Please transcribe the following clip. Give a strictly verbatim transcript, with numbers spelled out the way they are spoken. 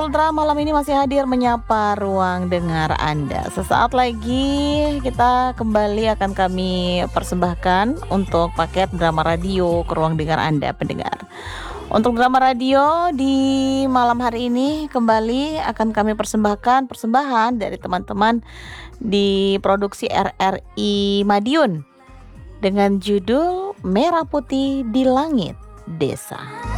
Ultra malam ini masih hadir menyapa ruang dengar Anda. Sesaat lagi kita kembali akan kami persembahkan untuk paket drama radio ke ruang dengar Anda pendengar. Untuk drama radio di malam hari ini kembali akan kami persembahkan persembahan dari teman-teman di produksi R R I Madiun dengan judul Merah Putih di Langit Desa.